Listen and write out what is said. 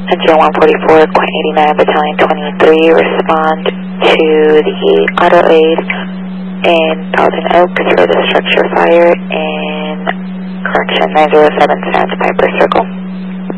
Engine 144, Quint 89, Battalion 23, respond to the auto aid in Thousand Oaks for the structure fire in correction 907 Sands Piper Circle.